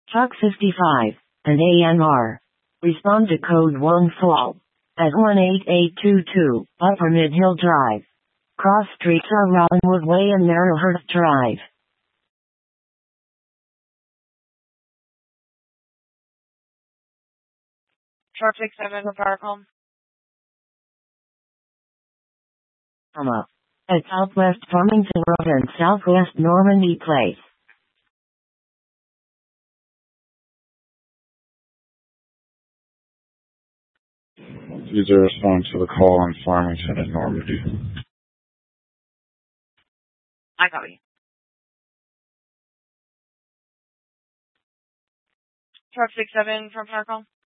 Truck 55, and AMR. Respond to code 1 fall. At 18822, Upper Mid Hill Drive. Cross streets are Robinwood Way and Narrowhurst Drive. Truck 67 from Parcom. At Southwest Farmington Road and Southwest Normandy Place. These are responding to the call on Farmington and Normandy. I copy. Truck 67 from Parcom.